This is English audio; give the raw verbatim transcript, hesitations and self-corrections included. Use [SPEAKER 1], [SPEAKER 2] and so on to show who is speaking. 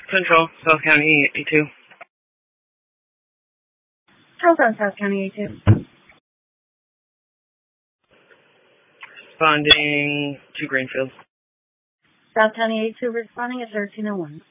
[SPEAKER 1] Central, South County A two.
[SPEAKER 2] Central, South County A two.
[SPEAKER 1] Responding to Greenfield.
[SPEAKER 2] South County A two responding at thirteen oh one.